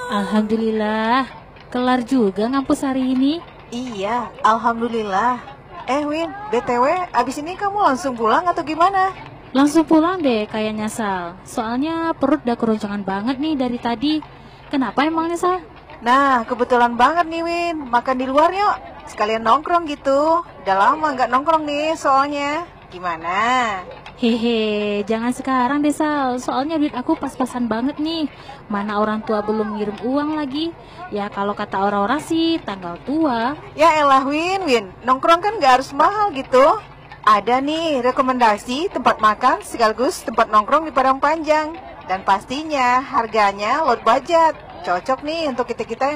Alhamdulillah, kelar juga ngampus hari ini. Iya, alhamdulillah. Win, BTW, abis ini kamu langsung pulang atau gimana? Langsung pulang deh kayaknya Sal. Soalnya perut udah keroncongan banget nih dari tadi. Kenapa emangnya Sal? Nah, kebetulan banget nih Win, makan di luar yuk. Sekalian nongkrong gitu. Udah lama nggak nongkrong nih soalnya. Gimana? Hehe, jangan sekarang deh Sal. Soalnya duit aku pas-pasan banget nih. Mana orang tua belum ngirim uang lagi. Ya kalau kata orang-orang sih tanggal tua. Ya elah Win, nongkrong kan nggak harus mahal gitu. Ada nih rekomendasi tempat makan sekaligus tempat nongkrong di Padang Panjang. Dan pastinya harganya low budget. Cocok nih untuk kita-kita yang